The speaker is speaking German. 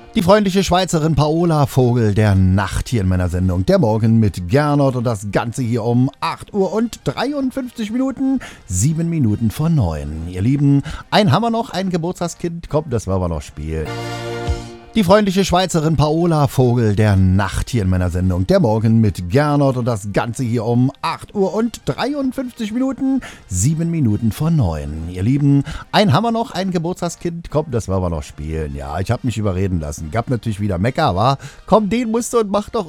Die freundliche Schweizerin Paola Vogel der Nacht hier in meiner Sendung. Der Morgen mit Gernot und das Ganze hier um 8 Uhr und 53 Minuten, 7 Minuten vor 9. Ihr Lieben, haben wir noch ein Geburtstagskind? Komm, das wollen wir noch spielen. Die freundliche Schweizerin Paola Vogel der Nacht hier in meiner Sendung. Der Morgen mit Gernot und das Ganze hier um 8 Uhr und 53 Minuten, 7 Minuten vor 9. Ihr Lieben, haben wir noch ein Geburtstagskind? Komm, das wollen wir noch spielen. Ja, ich habe mich überreden lassen. Gab natürlich wieder Mecker, war. Komm, den musst du und mach doch